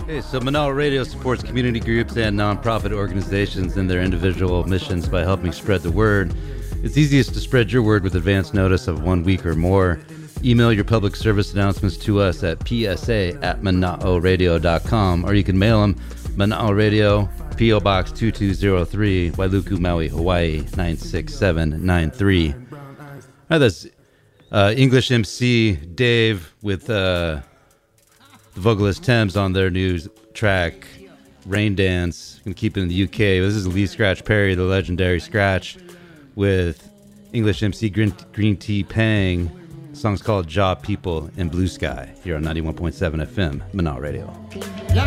Hey, so Manal Radio supports community groups and nonprofit organizations in their individual missions by helping spread the word. It's easiest to spread your word with advance notice of 1 week or more. Email your public service announcements to us at psa@manaoradio.com, or you can mail them, Manao Radio, P.O. Box 2203, Wailuku, Maui, Hawaii 96793. All right, that's English MC Dave with the vocalist Thames on their new track, Rain Dance. Gonna keep it in the UK. This is Lee Scratch Perry, the legendary Scratch, with English MC Green Tea Pang. The song's called Jaw People in Blue Sky here on 91.7 FM, Manal Radio.